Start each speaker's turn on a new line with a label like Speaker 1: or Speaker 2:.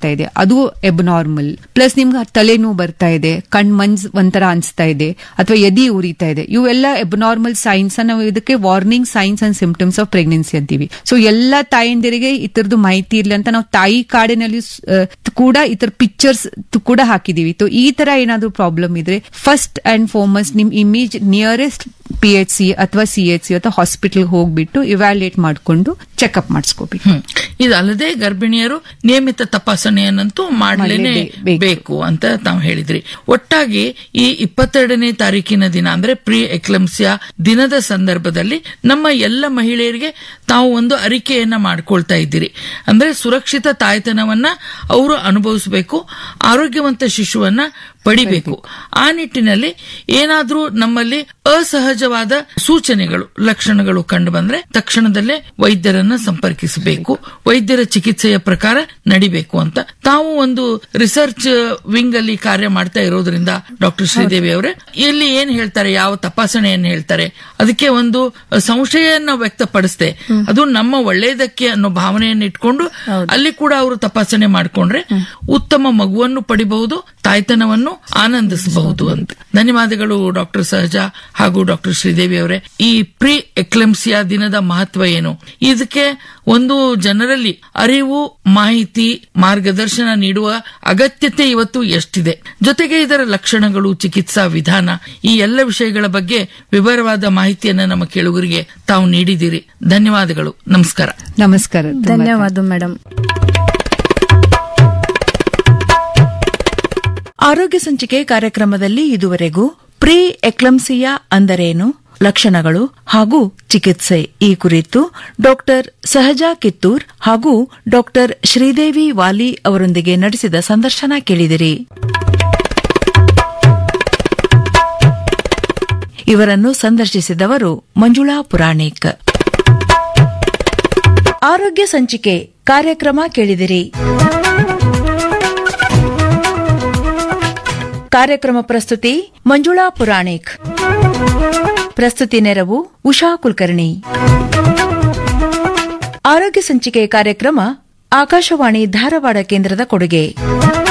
Speaker 1: ಆಗ್ತಾ ಇದೆ, ಅದು ಎಬ್ನಾರ್ಮಲ್. ಪ್ಲಸ್ ನಿಮ್ಗೆ ತಲೆನೋವು ಬರ್ತಾ ಇದೆ, ಮಂಜ್ ಒಂಥರ ಅನ್ಸ್ತಾ ಇದೆ, ಅಥವಾ ಎದಿ ಉರಿತಾ ಇದೆ, ಇವೆಲ್ಲ ಎಬ್ನಾರ್ಮಲ್ ಸೈನ್ಸ್. ನಾವು ಇದಕ್ಕೆ warning science and symptoms of pregnancy ಅಂತೀವಿ. ಸೊ ಎಲ್ಲಾ ತಾಯಂದಿರಿಗೆ ಇತರದ್ದು ಮಾಹಿತಿ ಇರ್ಲಿ ಅಂತ ನಾವು ತಾಯಿ ಕಾರ್ಡಿನಲ್ಲಿ ಕೂಡ ಇತರ ಪಿಕ್ಚರ್ಸ್ ಕೂಡ ಹಾಕಿದೀವಿ. ಈ ತರ ಏನಾದ್ರು ಪ್ರಾಬ್ಲಮ್ ಇದ್ರೆ ಫಸ್ಟ್ ಅಂಡ್ ಫಾರ್ಮಸ್ಟ್ ನಿಮ್ ಇಮೇಜ್ ನಿಯರೆಸ್ಟ್ PHC ಅಥವಾ CHC ಅಥವಾ ಹಾಸ್ಪಿಟಲ್ ಹೋಗ್ಬಿಟ್ಟು ಇವ್ಯಾಲ್ಯೂಯೇಟ್ ಮಾಡ್ಕೊಂಡು ಚೆಕ್ಅಪ್ ಮಾಡಿಸ್ಕೋಬೇಕು.
Speaker 2: ಇದಲ್ಲದೆ ಗರ್ಭಿಣಿಯರು ನಿಯಮಿತ ತಪಾಸಣೆಯನ್ನಂತೂ ಮಾಡಲೇಬೇಕು ಅಂತ ತಾವು ಹೇಳಿದ್ರಿ. ಒಟ್ಟಾಗಿ ಈ 22ನೇ ತಾರೀಕಿನ ದಿನ ಅಂದ್ರೆ ಪ್ರೀ ಎಕ್ಲಂಸಿಯಾ ದಿನದ ಸಂದರ್ಭದಲ್ಲಿ ನಮ್ಮ ಎಲ್ಲ ಮಹಿಳೆಯರಿಗೆ ತಾವು ಒಂದು ಅರಿಕೆಯನ್ನ ಮಾಡ್ಕೊಳ್ತಾ ಇದ್ದೀರಿ. ಅಂದ್ರೆ ಸುರಕ್ಷಿತ ತಾಯ್ತನವನ್ನ ಅವರು ಅನುಭವಿಸಬೇಕು, ಆರೋಗ್ಯವಂತ ಶಿಶುವನ್ನ ಪಡಿಬೇಕು. ಆ ನಿಟ್ಟಿನಲ್ಲಿ ಏನಾದ್ರೂ ನಮ್ಮಲ್ಲಿ ಅಸಹಜವಾದ ಸೂಚನೆಗಳು, ಲಕ್ಷಣಗಳು ಕಂಡು ಬಂದ್ರೆ ತಕ್ಷಣದಲ್ಲೇ ವೈದ್ಯರನ್ನ ಸಂಪರ್ಕಿಸಬೇಕು, ವೈದ್ಯರ ಚಿಕಿತ್ಸೆಯ ಪ್ರಕಾರ ನಡಿಬೇಕು ಅಂತ ತಾವು ಒಂದು ರಿಸರ್ಚ್ ವಿಂಗ್ ಅಲ್ಲಿ ಕಾರ್ಯ ಮಾಡ್ತಾ ಇರೋದ್ರಿಂದ ಡಾಕ್ಟರ್ ಶ್ರೀದೇವಿ ಅವರೇ, ಇಲ್ಲಿ ಏನ್ ಹೇಳ್ತಾರೆ, ಯಾವ ತಪಾಸಣೆಯನ್ನು ಹೇಳ್ತಾರೆ, ಅದಕ್ಕೆ ಒಂದು ಸಂಶಯವನ್ನ ವ್ಯಕ್ತಪಡಿಸ್ದೆ, ಅದು ನಮ್ಮ ಒಳ್ಳೆಯದಕ್ಕೆ ಅನ್ನೋ ಭಾವನೆಯನ್ನು ಇಟ್ಕೊಂಡು ಅಲ್ಲಿ ಕೂಡ ಅವರು ತಪಾಸಣೆ ಮಾಡಿಕೊಂಡ್ರೆ ಉತ್ತಮ ಮಗುವನ್ನು ಪಡಿಬಹುದು, ತಾಯ್ತನವನ್ನು ಆನಂದಿಸಬಹುದು ಅಂತ. ಧನ್ಯವಾದಗಳು ಡಾಕ್ಟರ್ ಸಹಜಾ ಹಾಗೂ ಡಾಕ್ಟರ್ ಶ್ರೀದೇವಿ ಅವರೇ. ಈ ಪ್ರೀ ಎಕ್ಲೆಂಸಿಯಾ ದಿನದ ಮಹತ್ವ ಏನು, ಇದಕ್ಕೆ ಒಂದು ಜನರಲ್ಲಿ ಅರಿವು, ಮಾಹಿತಿ, ಮಾರ್ಗದರ್ಶನ ನೀಡುವ ಅಗತ್ಯತೆ ಇವತ್ತು ಎಷ್ಟಿದೆ, ಜೊತೆಗೆ ಇದರ ಲಕ್ಷಣಗಳು, ಚಿಕಿತ್ಸಾ ವಿಧಾನ, ಈ ಎಲ್ಲ ವಿಷಯಗಳ ಬಗ್ಗೆ ವಿವರವಾದ ಮಾಹಿತಿಯನ್ನ ನಮ್ಮ ಕೇಳುಗರಿಗೆ ತಾವು ನೀಡಿದ್ದೀರಿ. ಧನ್ಯವಾದಗಳು. ನಮಸ್ಕಾರ.
Speaker 1: ನಮಸ್ಕಾರ.
Speaker 3: ಧನ್ಯವಾದ ಮೇಡಮ್.
Speaker 4: ಆರೋಗ್ಯ ಸಂಚಿಕೆ ಕಾರ್ಯಕ್ರಮದಲ್ಲಿ ಇದುವರೆಗೂ ಪ್ರೀ ಎಕ್ಲಂಸಿಯಾ ಅಂದರೇನು, ಲಕ್ಷಣಗಳು ಹಾಗೂ ಚಿಕಿತ್ಸೆ ಈ ಕುರಿತು ಡಾಕ್ಟರ್ ಸಹಜಾ ಕಿತ್ತೂರ್ ಹಾಗೂ ಡಾಕ್ಟರ್ ಶ್ರೀದೇವಿ ವಾಲಿ ಅವರೊಂದಿಗೆ ನಡೆಸಿದ ಸಂದರ್ಶನ ಕೇಳಿದಿರಿ. ಇವರನ್ನು ಸಂದರ್ಶಿಸಿದವರು ಮಂಜುಳಾ ಪುರಾಣಿಕ್. ಆರೋಗ್ಯ ಸಂಚಿಕೆ ಕಾರ್ಯಕ್ರಮ ಕೇಳಿದಿರಿ. ಕಾರ್ಯಕ್ರಮ ಪ್ರಸ್ತುತಿ ಮಂಜುಳಾ ಪುರಾಣಿಕ್. ಪ್ರಸ್ತುತಿ ನೆರವು ಉಷಾ ಕುಲಕರ್ಣಿ. ಆರೋಗ್ಯ ಸಂಚಿಕೆ ಕಾರ್ಯಕ್ರಮ ಆಕಾಶವಾಣಿ ಧಾರವಾಡ ಕೇಂದ್ರದ ಕೊಡುಗೆ.